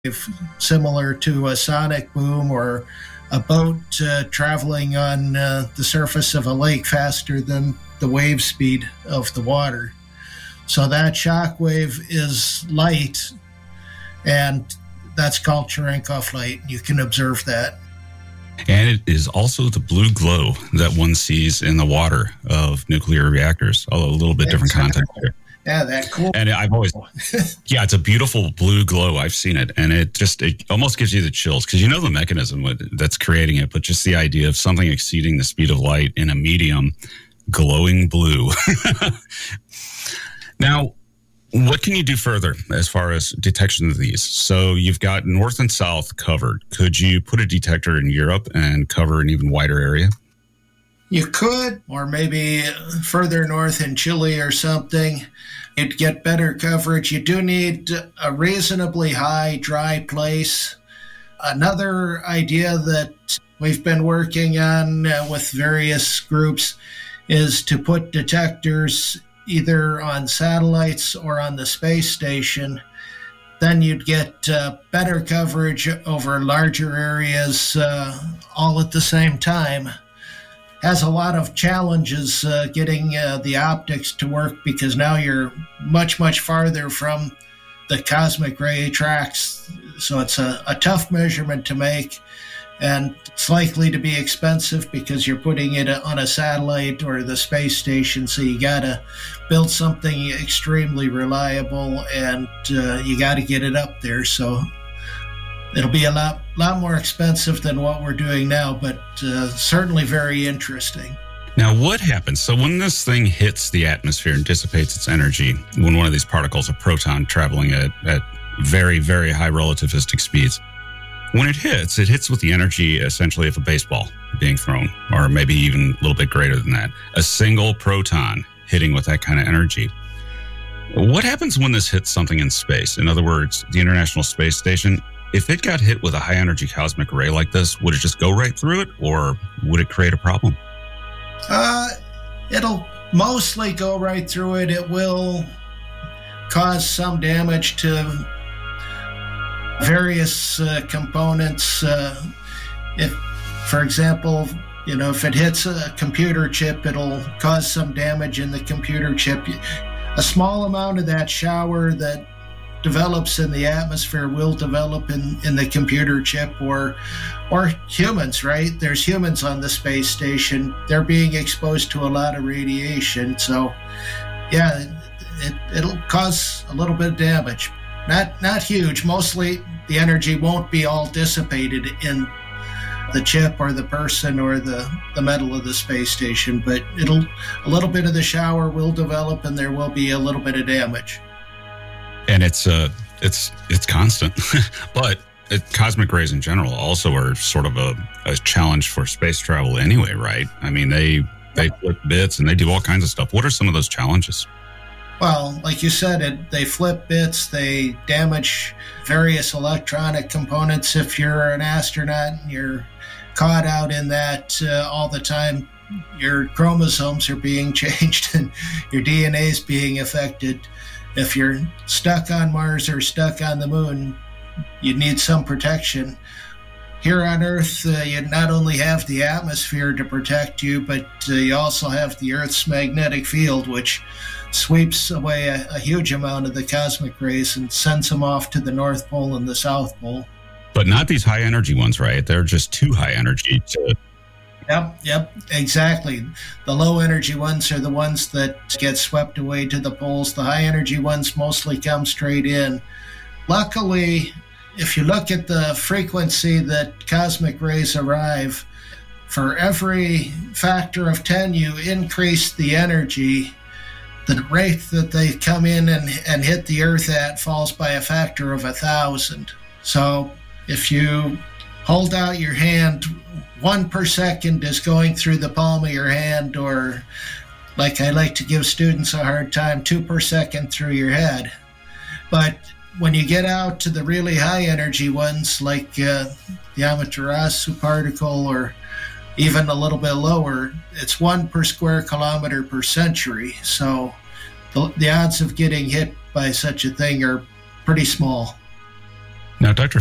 similar to a sonic boom or a boat traveling on the surface of a lake faster than the wave speed of the water. So that shock wave is light, and that's called Cherenkov light. You can observe that. And it is also the blue glow that one sees in the water of nuclear reactors, although a little bit different context here. Yeah, that cool. And I've always, yeah, it's a beautiful blue glow. I've seen it. And it almost gives you the chills because you know the mechanism that's creating it, but just the idea of something exceeding the speed of light in a medium glowing blue. Now, what can you do further as far as detection of these? So you've got north and south covered. Could you put a detector in Europe and cover an even wider area? You could, or maybe further north in Chile or something. You'd get better coverage. You do need a reasonably high, dry place. Another idea that we've been working on with various groups is to put detectors either on satellites or on the space station. Then you'd get better coverage over larger areas all at the same time. Has a lot of challenges getting the optics to work because now you're much, much farther from the cosmic ray tracks. So it's a tough measurement to make, and it's likely to be expensive because you're putting it on a satellite or the space station. So you got to build something extremely reliable, and you got to get it up there. So it'll be a lot more expensive than what we're doing now, but certainly very interesting. Now, what happens? So when this thing hits the atmosphere and dissipates its energy, when one of these particles, a proton traveling at very, very high relativistic speeds, when it hits with the energy essentially of a baseball being thrown, or maybe even a little bit greater than that. A single proton hitting with that kind of energy. What happens when this hits something in space? In other words, the International Space Station, if it got hit with a high energy cosmic ray like this, would it just go right through it, or would it create a problem? It'll mostly go right through it. It will cause some damage to various components. If, for example, if it hits a computer chip, it'll cause some damage in the computer chip. A small amount of that shower that develops in the atmosphere will develop in the computer chip or humans, right? There's humans on the space station. They're being exposed to a lot of radiation. So, yeah, it'll cause a little bit of damage. Not huge. Mostly the energy won't be all dissipated in the chip or the person or the metal of the space station, but a little bit of the shower will develop and there will be a little bit of damage. And it's constant, but cosmic rays in general also are sort of a challenge for space travel anyway, right? I mean, they flip bits and they do all kinds of stuff. What are some of those challenges? Well, like you said, they flip bits, they damage various electronic components. If you're an astronaut and you're caught out in that all the time, your chromosomes are being changed and your DNA is being affected. If you're stuck on Mars or stuck on the moon, you need some protection. Here on Earth, you not only have the atmosphere to protect you, but you also have the Earth's magnetic field, which sweeps away a huge amount of the cosmic rays and sends them off to the North Pole and the South Pole. But not these high energy ones, right? They're just too high energy to... Yep, exactly. The low energy ones are the ones that get swept away to the poles. The high energy ones mostly come straight in. Luckily, if you look at the frequency that cosmic rays arrive, for every factor of 10 you increase the energy, the rate that they come in and hit the Earth at falls by a factor of 1,000. So if you hold out your hand, 1 per second is going through the palm of your hand, or like I like to give students a hard time, 2 per second through your head. But when you get out to the really high energy ones, like the Amaterasu particle, or even a little bit lower, it's 1 per square kilometer per century. So the odds of getting hit by such a thing are pretty small. Now, Dr.